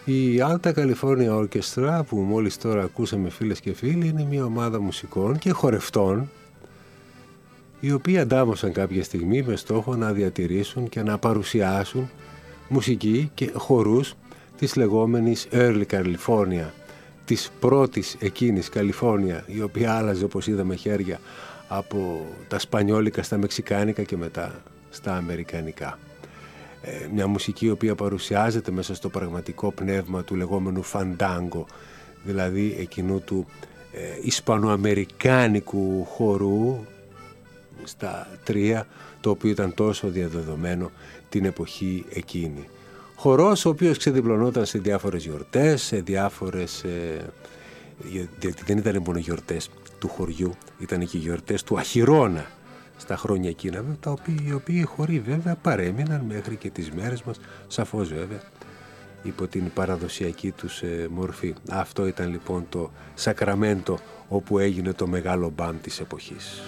Η Alta California Orchestra που μόλις τώρα ακούσαμε, φίλες και φίλοι, είναι μια ομάδα μουσικών και χορευτών οι οποίοι αντάμωσαν κάποια στιγμή με στόχο να διατηρήσουν και να παρουσιάσουν μουσική και χορούς της λεγόμενης Early California, της πρώτης εκείνης Καλιφόρνια, η οποία άλλαζε, όπως είδαμε, χέρια από τα σπανιόλικα στα μεξικάνικα και μετά στα αμερικανικά. Μια μουσική η οποία παρουσιάζεται μέσα στο πραγματικό πνεύμα του λεγόμενου φαντάγκο, δηλαδή εκείνου του ισπανοαμερικάνικου χορού στα τρία, το οποίο ήταν τόσο διαδεδομένο την εποχή εκείνη. Χορός ο οποίος ξεδιπλωνόταν σε διάφορες γιορτές, σε διάφορες, γιατί δεν ήταν μόνο γιορτές του χωριού, ήταν και γιορτές του Αχυρώνα στα χρόνια εκείνα, οι οποίοι χωροί βέβαια παρέμειναν μέχρι και τις μέρες μας, σαφώς βέβαια, υπό την παραδοσιακή τους μορφή. Αυτό ήταν λοιπόν το Σακραμέντο, όπου έγινε το μεγάλο μπαμ της εποχής.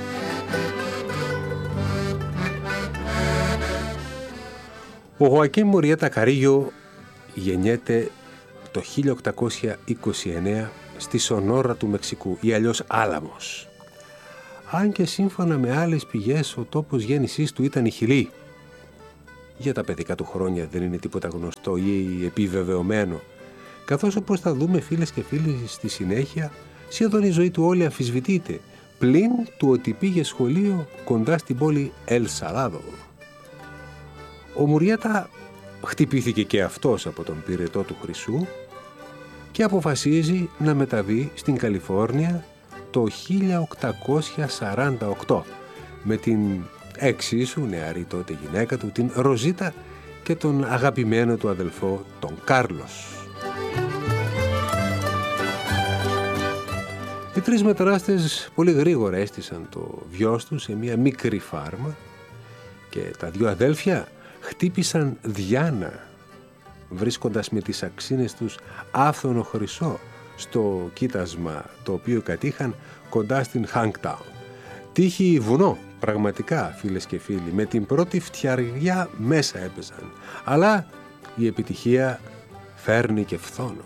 Ο Χωακίν Μουριέτα Καρίγιο γεννιέται το 1829 στη Σονόρα του Μεξικού, ή αλλιώς Άλαμος. Αν και σύμφωνα με άλλες πηγές ο τόπος γέννησής του ήταν η Χιλή. Για τα παιδικά του χρόνια δεν είναι τίποτα γνωστό ή επιβεβαιωμένο, καθώς όπως θα δούμε, φίλες και φίλοι, στη συνέχεια, σχεδόν η ζωή του όλη αμφισβητείται, πλην του ότι πήγε σχολείο κοντά στην πόλη Ελ Σαλάδο. Ο Μουριέτα χτυπήθηκε και αυτός από τον πυρετό του χρυσού και αποφασίζει να μεταβεί στην Καλιφόρνια το 1848 με την εξίσου νεαρή τότε γυναίκα του, την Ροζίτα, και τον αγαπημένο του αδελφό, τον Κάρλος. Οι τρεις μετανάστες πολύ γρήγορα έστησαν το βιός τους σε μια μικρή φάρμα και τα δύο αδέλφια χτύπησαν διάνα, βρίσκοντας με τις αξίνες τους άφθονο χρυσό στο κοίτασμα το οποίο κατήχαν κοντά στην Χάνκταουν. Τύχη βουνό, πραγματικά, φίλες και φίλοι, με την πρώτη φτιαριά μέσα έπαιζαν, αλλά η επιτυχία φέρνει και φθόνο.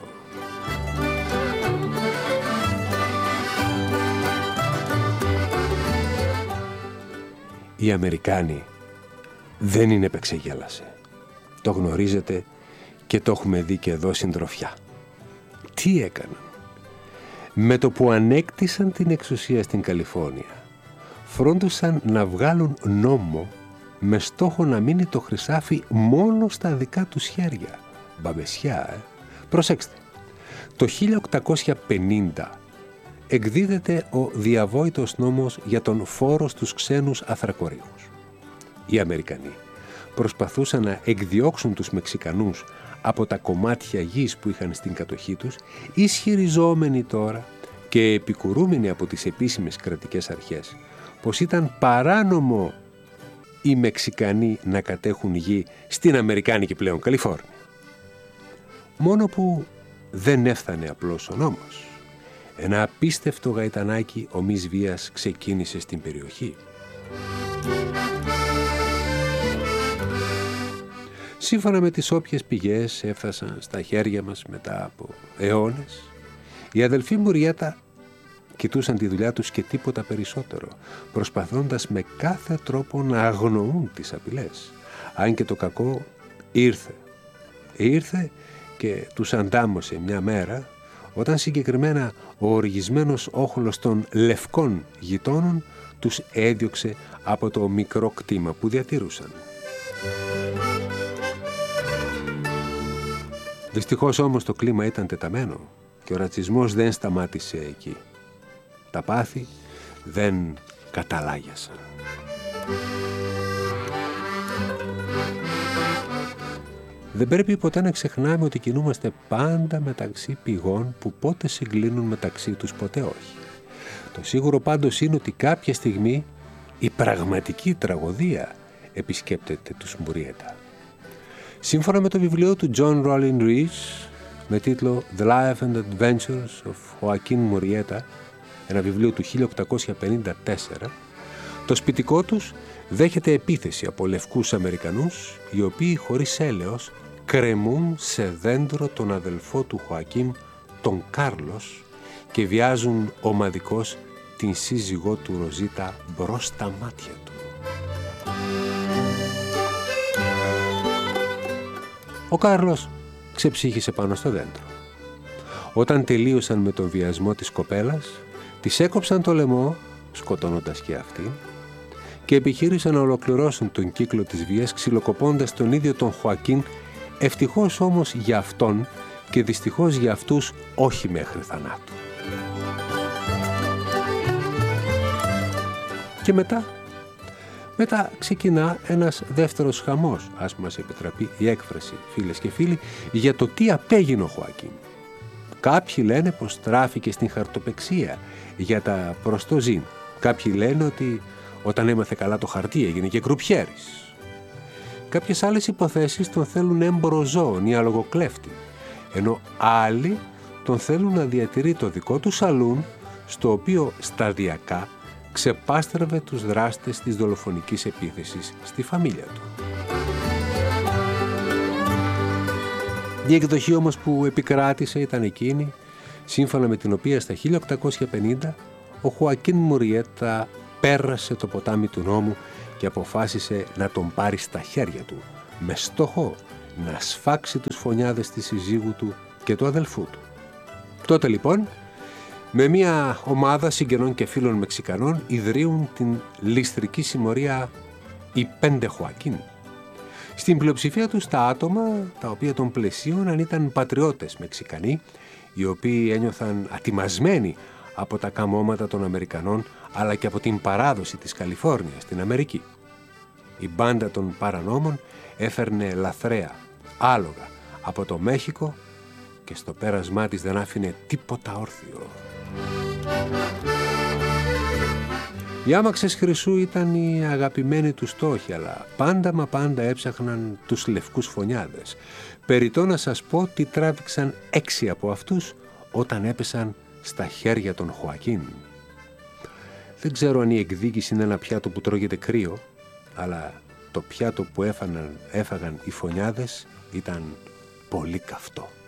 Οι Αμερικάνοι δεν είναι επεξεγέλασε. Το γνωρίζετε και το έχουμε δει και εδώ συντροφιά. Τι έκαναν? Με το που ανέκτησαν την εξουσία στην Καλιφόρνια, φρόντουσαν να βγάλουν νόμο με στόχο να μείνει το χρυσάφι μόνο στα δικά τους χέρια. Μπαμπεσιά, Προσέξτε, το 1850 εκδίδεται ο διαβόητος νόμος για τον φόρο στους ξένους αθρακορύχους. Οι Αμερικανοί προσπαθούσαν να εκδιώξουν τους Μεξικανούς από τα κομμάτια γης που είχαν στην κατοχή τους, ισχυριζόμενοι τώρα και επικουρούμενοι από τις επίσημες κρατικές αρχές πως ήταν παράνομο οι Μεξικανοί να κατέχουν γη στην Αμερικάνικη πλέον Καλιφόρνια. Μόνο που δεν έφτανε απλώς ο νόμος. Ένα απίστευτο γαϊτανάκι ομής βίας ξεκίνησε στην περιοχή. Σύμφωνα με τις όποιες πηγές έφτασαν στα χέρια μας μετά από αιώνες, οι αδελφοί Μουριέτα κοιτούσαν τη δουλειά τους και τίποτα περισσότερο, προσπαθώντας με κάθε τρόπο να αγνοούν τις απειλές. Αν και το κακό ήρθε και τους αντάμωσε μια μέρα, όταν συγκεκριμένα ο οργισμένος όχλος των λευκών γειτόνων τους έδιωξε από το μικρό κτήμα που διατηρούσαν. Δυστυχώς όμως το κλίμα ήταν τεταμένο και ο ρατσισμός δεν σταμάτησε εκεί. Τα πάθη δεν καταλάγιασαν. Δεν πρέπει ποτέ να ξεχνάμε ότι κινούμαστε πάντα μεταξύ πηγών που πότε συγκλίνουν μεταξύ τους, ποτέ όχι. Το σίγουρο πάντως είναι ότι κάποια στιγμή η πραγματική τραγωδία επισκέπτεται τους Μουριέτα. Σύμφωνα με το βιβλίο του John Rollin Rees με τίτλο The Life and Adventures of Joaquin Murrieta, ένα βιβλίο του 1854, το σπιτικό τους δέχεται επίθεση από λευκούς Αμερικανούς, οι οποίοι χωρίς έλεος κρεμούν σε δέντρο τον αδελφό του Χωακίμ, τον Κάρλος, και βιάζουν ομαδικώς την σύζυγό του Ροζίτα μπρος στα μάτια του. Ο Κάρλος ξεψύχησε πάνω στο δέντρο. Όταν τελείωσαν με τον βιασμό της κοπέλας, της έκοψαν το λαιμό, σκοτώνοντας και αυτή, και επιχείρησαν να ολοκληρώσουν τον κύκλο της βίας, ξυλοκοπώντας τον ίδιο τον Χωακίν, ευτυχώς όμως για αυτόν και δυστυχώς για αυτούς όχι μέχρι θανάτου. Και μετά ξεκινά ένας δεύτερος χαμός, ας μας επιτραπεί η έκφραση, φίλες και φίλοι, για το τι απέγινε ο Χωακίν. Κάποιοι λένε πως τράφηκε στην χαρτοπεξία για τα προστοζήν. Κάποιοι λένε ότι όταν έμαθε καλά το χαρτί έγινε και κρουπιέρης. Κάποιες άλλες υποθέσεις τον θέλουν έμπορο ζώων ή αλογοκλέφτη, ενώ άλλοι τον θέλουν να διατηρεί το δικό του σαλούν, στο οποίο σταδιακά ξεπάστρευε τους δράστες της δολοφονικής επίθεσης στη φαμίλια του. Η εκδοχή όμως που επικράτησε ήταν εκείνη, σύμφωνα με την οποία στα 1850 ο Χωακίν Μουριέτα πέρασε το ποτάμι του νόμου και αποφάσισε να τον πάρει στα χέρια του, με στόχο να σφάξει τους φωνιάδες της συζύγου του και του αδελφού του. Τότε λοιπόν, με μια ομάδα συγγενών και φίλων Μεξικανών ιδρύουν την ληστρική συμμορία οι 5 Χωακίν. Στην πλειοψηφία τους τα άτομα τα οποία τον πλαισίωναν ήταν πατριώτες Μεξικανοί, οι οποίοι ένιωθαν ατιμασμένοι από τα καμώματα των Αμερικανών αλλά και από την παράδοση της Καλιφόρνιας στην Αμερική. Η μπάντα των παρανόμων έφερνε λαθρέα άλογα από το Μέχικο και στο πέρασμά της δεν άφηνε τίποτα όρθιο. Οι άμαξες χρυσού ήταν οι αγαπημένοι του στόχοι, αλλά πάντα μα πάντα έψαχναν τους λευκούς φωνιάδες. Περιττό να σας πω ότι τράβηξαν 6 από αυτούς όταν έπεσαν στα χέρια των Χωακίν. Δεν ξέρω αν η εκδίκηση είναι ένα πιάτο που τρώγεται κρύο, αλλά το πιάτο που έφαγαν οι φωνιάδες ήταν πολύ καυτό.